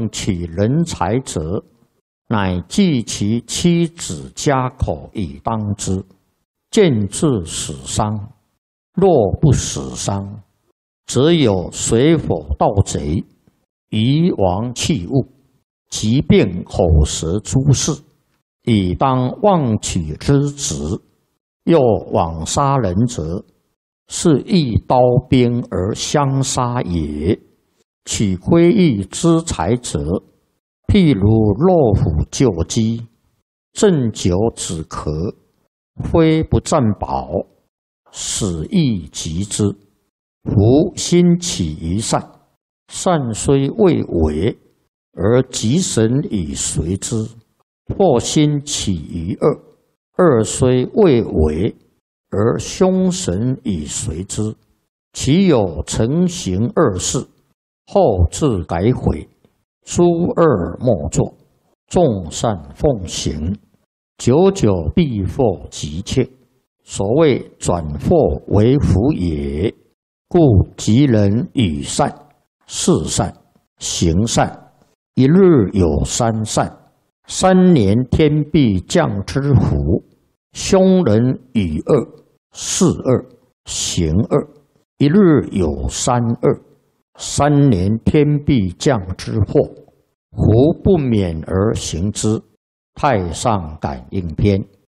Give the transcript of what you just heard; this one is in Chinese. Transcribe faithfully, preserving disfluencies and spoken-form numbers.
取人才者，乃计其妻子家口以当之。见至死伤，若不死伤，则有水火盗贼、夷王弃物、疾病口舌诸事，以当妄取之职。又枉杀人者，是一刀兵而相杀也。取窥益之财者，譬如骆虎救鸡，鸩酒止咳，非不占宝，使益及之。夫心起于善，善虽未为，而吉神以随之；或心起于恶，恶虽未为，而凶神以随之。其有成行恶事，后自改悔，诸恶莫作，众善奉行，久久必获吉切。所谓转祸为福也。故吉人与善、事善、行善，一日有三善，三年天必降之福。凶人与恶、事恶、行恶，一日有三恶，三年天必降之祸。胡不免而行之。太上感应篇。